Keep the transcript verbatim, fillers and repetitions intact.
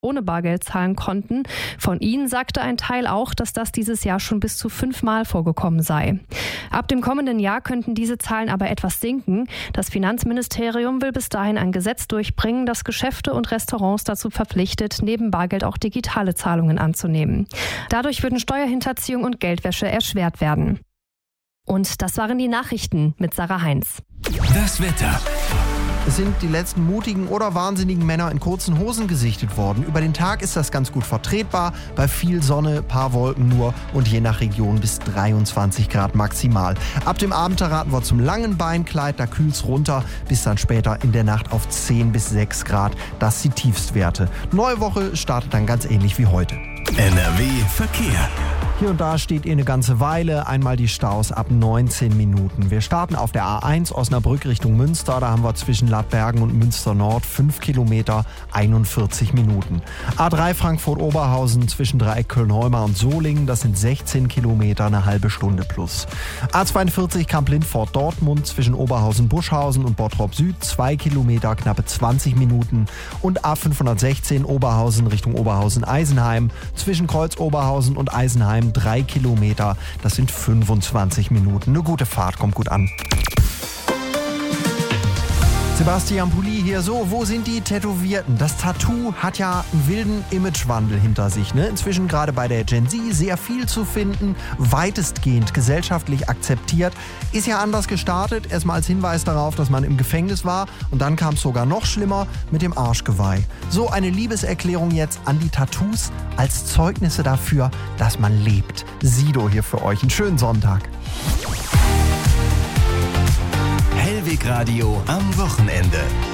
ohne Bargeld zahlen konnten. Von ihnen sagte ein Teil auch, dass das dieses Jahr schon bis zu fünfmal vorgekommen sei. Ab dem kommenden Jahr könnten diese Zahlen aber etwas sinken. Das Finanzministerium will bis dahin ein Gesetz durchbringen, das Geschäfte und Restaurants dazu verpflichtet, neben Bargeld auch digitale Zahlungen anzunehmen. Dadurch würden Steuerhinterziehung und Geldwäsche erschwert werden. Und das waren die Nachrichten mit Sarah Heinz. Das Wetter. Es sind die letzten mutigen oder wahnsinnigen Männer in kurzen Hosen gesichtet worden. Über den Tag ist das ganz gut vertretbar. Bei viel Sonne, paar Wolken nur und je nach Region bis dreiundzwanzig Grad maximal. Ab dem Abend raten wir zum langen Beinkleid, da kühlt's runter, bis dann später in der Nacht auf zehn bis sechs Grad. Das sind die Tiefstwerte. Neue Woche startet dann ganz ähnlich wie heute. N R W Verkehr. Hier und da steht ihr eine ganze Weile. Einmal die Staus ab neunzehn Minuten. Wir starten auf der A eins Osnabrück Richtung Münster. Da haben wir zwischen Ladbergen und Münster Nord fünf Kilometer, einundvierzig Minuten. A drei Frankfurt-Oberhausen zwischen Dreieck Köln-Heumar und Solingen. Das sind sechzehn Kilometer, eine halbe Stunde plus. A zweiundvierzig Kamp-Lindfort-Dortmund zwischen Oberhausen-Buschhausen und Bottrop Süd. zwei Kilometer, knappe zwanzig Minuten. Und A fünfhundertsechzehn Oberhausen Richtung Oberhausen-Eisenheim zwischen Kreuz-Oberhausen und Eisenheim. Drei Kilometer, das sind fünfundzwanzig Minuten. Eine gute Fahrt, kommt gut an. Sebastian Pulli hier. So, wo sind die Tätowierten? Das Tattoo hat ja einen wilden Imagewandel hinter sich. Ne? Inzwischen gerade bei der Gen Z sehr viel zu finden, weitestgehend gesellschaftlich akzeptiert. Ist ja anders gestartet, erstmal als Hinweis darauf, dass man im Gefängnis war und dann kam es sogar noch schlimmer mit dem Arschgeweih. So eine Liebeserklärung jetzt an die Tattoos als Zeugnisse dafür, dass man lebt. Sido hier für euch. Einen schönen Sonntag. Hellweg Radio am Wochenende.